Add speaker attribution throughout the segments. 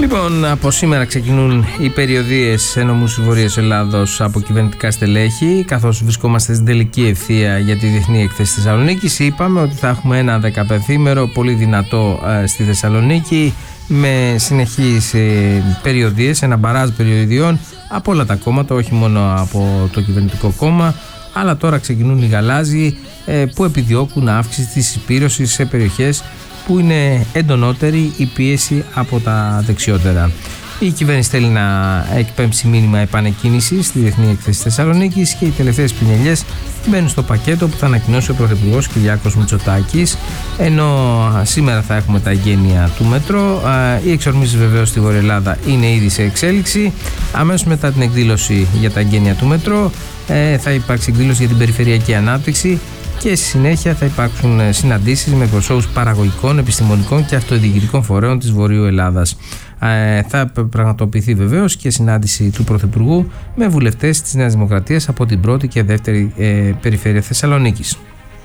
Speaker 1: Λοιπόν, από σήμερα ξεκινούν οι περιοδίες σε νομούς Βορείας Ελλάδος από κυβερνητικά στελέχη, καθώς βρισκόμαστε στην τελική ευθεία για τη Διεθνή Έκθεση Θεσσαλονίκης. Είπαμε ότι θα έχουμε ένα 15ημερο πολύ δυνατό στη Θεσσαλονίκη, με συνεχείς περιοδίες, ένα μπαράζ περιοδιών από όλα τα κόμματα, όχι μόνο από το κυβερνητικό κόμμα, αλλά τώρα ξεκινούν οι γαλάζιοι που επιδιώκουν αύξηση της συσπήρωσης σε περιοχές που είναι εντονότερη η πίεση από τα δεξιότερα. Η κυβέρνηση θέλει να εκπέμψει μήνυμα επανεκκίνηση στη Διεθνή Έκθεση Θεσσαλονίκης και οι τελευταίες πινελιές μπαίνουν στο πακέτο που θα ανακοινώσει ο Πρωθυπουργός Κυριάκος Μητσοτάκης. Ενώ σήμερα θα έχουμε τα εγγένεια του μετρό, οι εξορμήσεις βεβαίως στη Βόρεια Ελλάδα είναι ήδη σε εξέλιξη. Αμέσως μετά την εκδήλωση για τα εγγένεια του μετρό θα υπάρξει εκδήλωση για την περιφερειακή ανάπτυξη. Και στη συνέχεια θα υπάρξουν συναντήσεις με εκπροσώπους παραγωγικών, επιστημονικών και αυτοδιοικητικών φορέων της Βορείου Ελλάδας. Θα πραγματοποιηθεί βεβαίως και συνάντηση του Πρωθυπουργού με βουλευτές της Νέας Δημοκρατίας από την πρώτη και δεύτερη περιφέρεια Θεσσαλονίκης.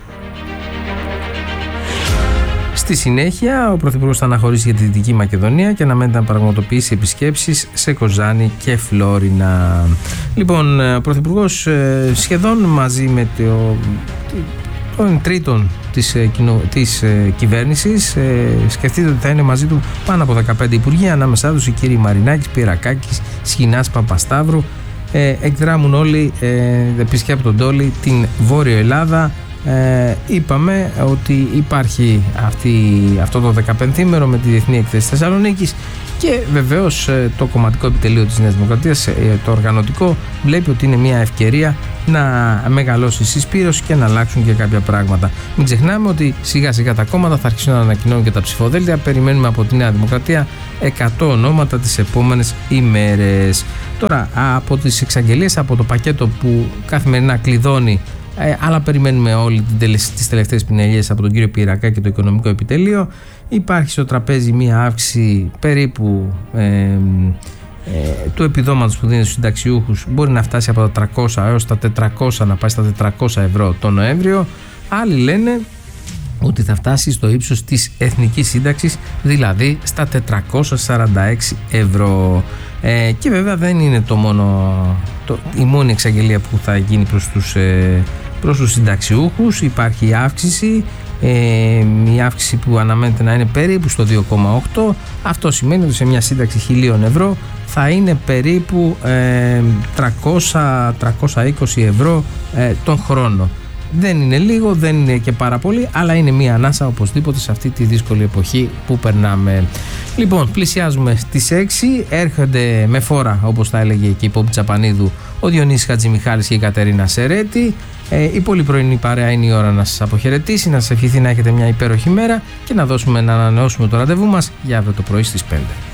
Speaker 1: Στη συνέχεια, ο Πρωθυπουργός θα αναχωρήσει για τη Δυτική Μακεδονία και αναμένεται να πραγματοποιήσει επισκέψεις σε Κοζάνη και Φλόρινα. Λοιπόν, ο Πρωθυπουργός σχεδόν μαζί με τον τρίτον της κυβέρνησης, σκεφτείτε ότι θα είναι μαζί του πάνω από 15 υπουργοί, ανάμεσά τους οι κύριοι Μαρινάκης, Πυρακάκης, Σχοινάς, Παπασταύρου. Εκδράμουν όλοι, επισκέπτονται όλοι την Βόρειο Ελλάδα. Είπαμε ότι υπάρχει αυτό το 15ημερο με τη Διεθνή Έκθεση Θεσσαλονίκης και βεβαίως το κομματικό επιτελείο της Νέας Δημοκρατίας, το οργανωτικό, βλέπει ότι είναι μια ευκαιρία να μεγαλώσει η συσπήρωση και να αλλάξουν και κάποια πράγματα. Μην ξεχνάμε ότι σιγά σιγά τα κόμματα θα αρχίσουν να ανακοινώνουν και τα ψηφοδέλτια. Περιμένουμε από τη Νέα Δημοκρατία 100 ονόματα τις επόμενες ημέρες. Τώρα, από τις εξαγγελίες, από το πακέτο που καθημερινά κλειδώνει, αλλά περιμένουμε όλοι τις τελευταίες πινελιές από τον κύριο Πυρακά και το οικονομικό επιτελείο, υπάρχει στο τραπέζι μία αύξηση περίπου του επιδόματος που δίνει στους συνταξιούχους, μπορεί να φτάσει από τα 300 έως τα 400, να πάει στα 400 ευρώ το Νοέμβριο. Άλλοι λένε ότι θα φτάσει στο ύψος της εθνικής σύνταξης, δηλαδή στα 446 ευρώ. Και βέβαια δεν είναι η μόνη εξαγγελία που θα γίνει προς τους συνταξιούχους. Υπάρχει η αύξηση που αναμένεται να είναι περίπου στο 2,8. Αυτό σημαίνει ότι σε μια σύνταξη 1.000 ευρώ θα είναι περίπου 300-320 ευρώ τον χρόνο. Δεν είναι λίγο, δεν είναι και πάρα πολύ, αλλά είναι μια ανάσα οπωσδήποτε σε αυτή τη δύσκολη εποχή που περνάμε. Λοιπόν, πλησιάζουμε στις 6, έρχονται με φόρα, όπως τα έλεγε και η Πόπη Τσαπανίδου, ο Διονύσης Χατζημιχάλης και η Κατερίνα Σερέτη. Η πολύ πρωινή παρέα είναι η ώρα να σας αποχαιρετήσει, να σας ευχηθεί να έχετε μια υπέροχη μέρα και να ανανεώσουμε το ραντεβού μας για αύριο το πρωί στις 5.